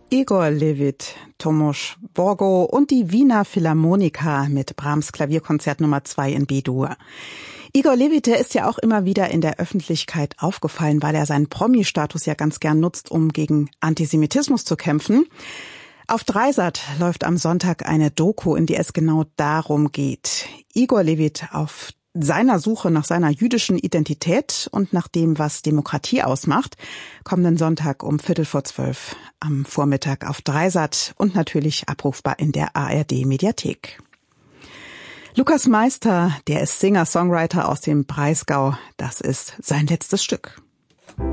Igor Levit, Tomasz Borgo und die Wiener Philharmoniker mit Brahms Klavierkonzert Nummer 2 in B-Dur. Igor Levit, der ist ja auch immer wieder in der Öffentlichkeit aufgefallen, weil er seinen Promi-Status ja ganz gern nutzt, um gegen Antisemitismus zu kämpfen. Auf Dreisat läuft am Sonntag eine Doku, in der es genau darum geht. Igor Levit auf seiner Suche nach seiner jüdischen Identität und nach dem, was Demokratie ausmacht, kommenden Sonntag um 11:45 am Vormittag auf Dreisat und natürlich abrufbar in der ARD-Mediathek. Lukas Meister, der ist Singer-Songwriter aus dem Breisgau. Das ist sein letztes Stück.